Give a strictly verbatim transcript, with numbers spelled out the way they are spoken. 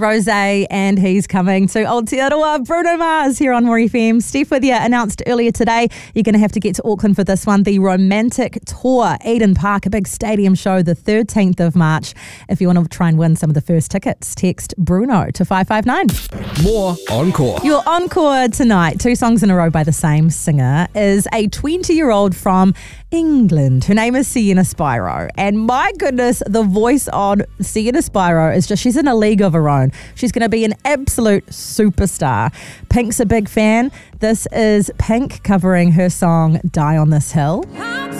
Rosé, and he's coming to Aotearoa. Bruno Mars here on More F M. Steph with you, announced earlier today you're going to have to get to Auckland for this one, the Romantic Tour, Eden Park, a big stadium show the thirteenth of March. If you want to try and win some of the first tickets, text Bruno to five five nine. More Encore. Your encore tonight, two songs in a row by the same singer, is a twenty-year-old from England. Her name is Sienna Spiro. And my goodness, the voice on Sienna Spiro is just, she's in a league of her own. She's going to be an absolute superstar. Pink's a big fan. This is Pink covering her song Die on This Hill.